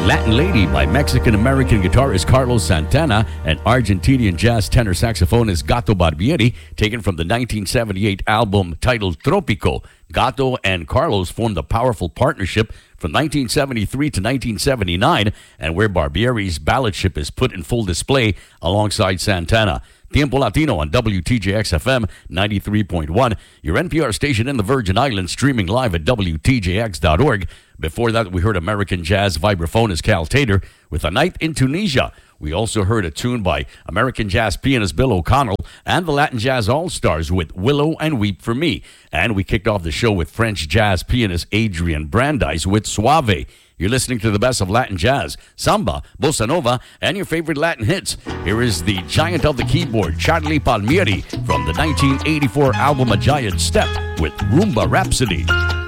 Latin Lady by Mexican-American guitarist Carlos Santana and Argentinian jazz tenor saxophonist Gato Barbieri, taken from the 1978 album titled Tropico. Gato and Carlos formed a powerful partnership from 1973 to 1979, and where Barbieri's balladship is put in full display alongside Santana. Tiempo Latino on WTJX-FM 93.1, your NPR station in the Virgin Islands, streaming live at WTJX.org. Before that, we heard American jazz vibraphonist Cal Tater with A Night in Tunisia. We also heard a tune by American jazz pianist Bill O'Connell and the Latin Jazz All-Stars with Willow and Weep for Me. And we kicked off the show with French jazz pianist Adrian Brandeis with Suave. You're listening to the best of Latin jazz, samba, bossa nova, and your favorite Latin hits. Here is the giant of the keyboard, Charlie Palmieri, from the 1984 album A Giant Step with Rumba Rhapsody.